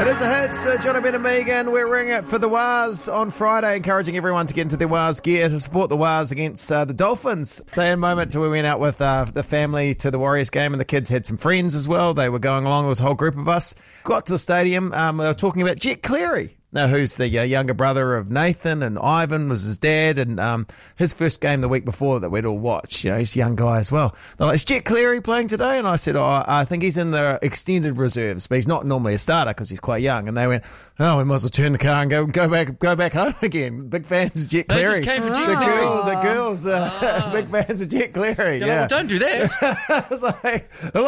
It is a hit. Johnny Ben and Megan, we're ringing it for the Waz on Friday, encouraging everyone to get into their Waz gear to support the Waz against the Dolphins. So in a moment, we went out with the family to the Warriors game, and the kids had some friends as well. They were going along, there was a whole group of us. Got to the stadium, they were talking about Jet Cleary. Now, who's the younger brother of Nathan, and Ivan was his dad, and his first game the week before that we'd all watched. You know, he's a young guy as well. They're like, is Jet Cleary playing today? And I said, I think he's in the extended reserves, but he's not normally a starter because he's quite young. And they went, we might as well turn the car and go back home again. Big fans of Jet Cleary. They just came for Jet Cleary. The girls, big fans of Jet Cleary. Well, don't do that. I was like,